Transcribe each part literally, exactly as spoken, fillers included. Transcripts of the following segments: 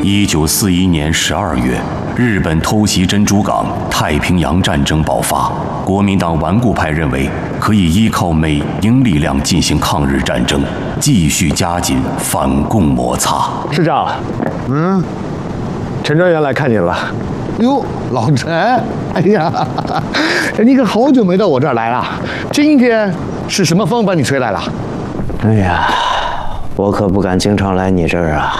一九四一年十二月，日本偷袭珍珠港，太平洋战争爆发。国民党顽固派认为可以依靠美英力量进行抗日战争，继续加紧反共摩擦。 师长， 嗯， 陈专员来看您了。 哟，老陈，哎呀，你可好久没到我这儿来了。今天是什么风把你吹来了？ 哎呀，我可不敢经常来你这儿啊。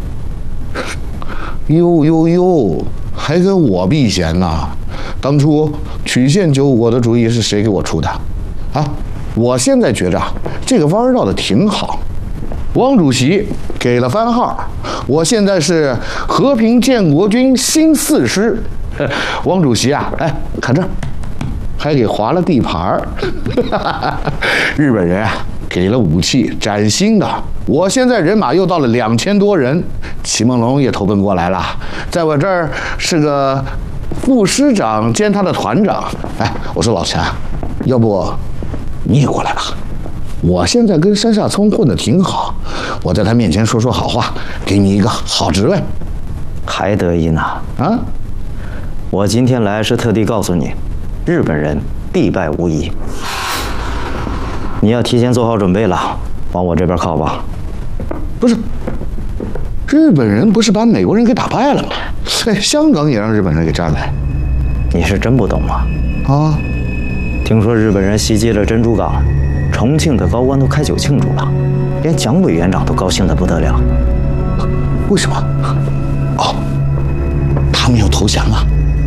呦呦呦，还跟我避嫌呢？当初曲线救国的主意是谁给我出的？啊，我现在觉着这个弯绕的挺好。汪主席给了番号，我现在是和平建国军新四师。汪主席啊，哎，看这儿，还给划了地盘儿。日本人啊，给了武器，崭新的。我现在人马又到了两千多人，齐梦龙也投奔过来了，在我这儿是个副师长兼他的团长。哎，我说老陈，要不你也过来吧？我现在跟山下聪混得挺好，我在他面前说说好话，给你一个好职位， 还得意呢？ 啊！ 我今天来是特地告诉你，日本人必败无疑。你要提前做好准备了，往我这边靠吧。 不是，日本人不是把美国人给打败了吗？哎，香港也让日本人给占了。 你是真不懂吗？ 啊！ 听说日本人袭击了珍珠港，重庆的高官都开酒庆祝了，连蒋委员长都高兴得不得了。 为什么？哦，他们要投降了。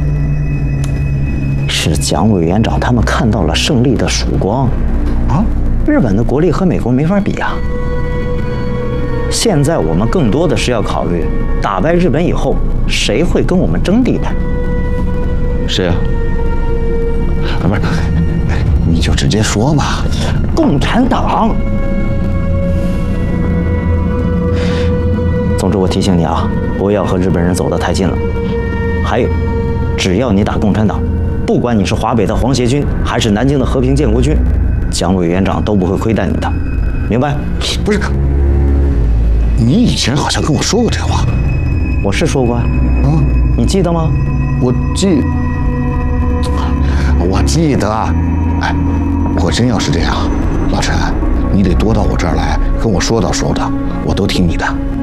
是蒋委员长他们看到了胜利的曙光。 啊！ 日本的国力和美国没法比啊。现在我们更多的是要考虑，打败日本以后，谁会跟我们争地盘？ 谁啊？啊，不是，你就直接说吧。 共产党。总之，我提醒你啊，不要和日本人走得太近了。还有，只要你打共产党，不管你是华北的皇协军，还是南京的和平建国军，蒋委员长都不会亏待你的，明白？ 不是，你以前好像跟我说过这话。 我是说过啊。 啊， 你记得吗？ 我记，我记得。哎，我真要是这样，老陈，你得多到我这儿来跟我说道说道，我都听你的。